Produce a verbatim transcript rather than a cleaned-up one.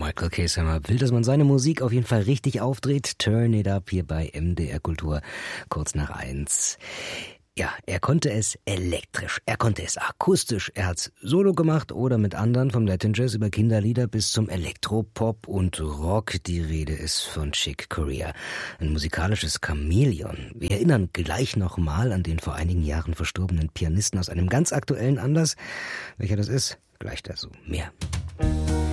Michael Kieshammer will, dass man seine Musik auf jeden Fall richtig aufdreht. Turn it up hier bei M D R Kultur, kurz nach eins. Ja, er konnte es elektrisch, er konnte es akustisch, er hat's solo gemacht oder mit anderen, vom Latin Jazz über Kinderlieder bis zum Elektropop und Rock. Die Rede ist von Chick Corea, ein musikalisches Chamäleon. Wir erinnern gleich nochmal an den vor einigen Jahren verstorbenen Pianisten aus einem ganz aktuellen Anlass. Welcher das ist, gleich dazu mehr.